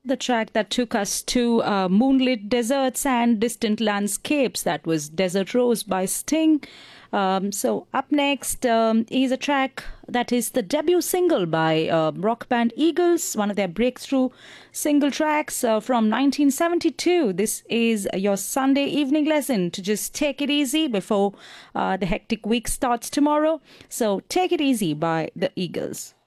The track that took us to moonlit deserts and distant landscapes. That was Desert Rose by Sting. So, up next is a track that is the debut single by rock band Eagles, one of their breakthrough single tracks from 1972. This is your Sunday evening lesson to just take it easy before the hectic week starts tomorrow. So, Take It Easy by the Eagles.